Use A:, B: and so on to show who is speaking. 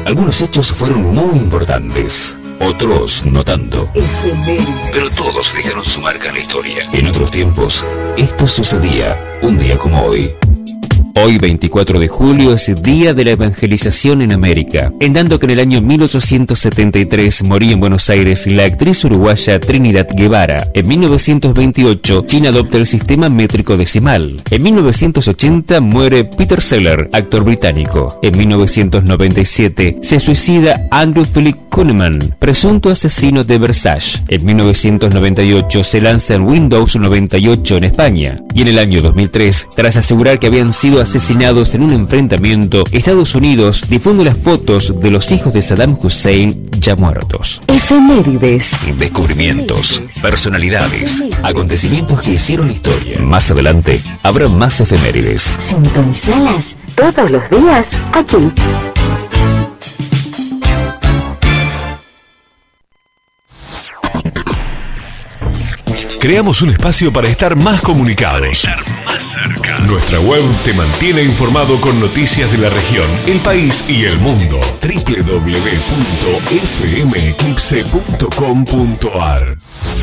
A: Algunos hechos fueron muy importantes, otros no tanto. Pero todos dejaron su marca en la historia. En otros tiempos, esto sucedía un día como hoy. Hoy, 24 de julio, es el Día de la Evangelización en América, en tanto que en el año 1873 moría en Buenos Aires la actriz uruguaya Trinidad Guevara. En 1928, China adopta el sistema métrico decimal. En 1980 muere Peter Sellers, actor británico. En 1997 se suicida Andrew Philip Kuhneman, presunto asesino de Versace. En 1998 se lanza en Windows 98 en España. Y en el año 2003, tras asegurar que habían sido asesinados en un enfrentamiento, Estados Unidos difunde las fotos de los hijos de Saddam Hussein ya muertos.
B: Efemérides.
A: Descubrimientos, personalidades, acontecimientos que hicieron historia. Más adelante habrá más efemérides.
B: Sintonizalas todos los días aquí.
C: Creamos un espacio para estar más comunicados. Nuestra web te mantiene informado con noticias de la región, el país y el mundo. www.fmeclipse.com.ar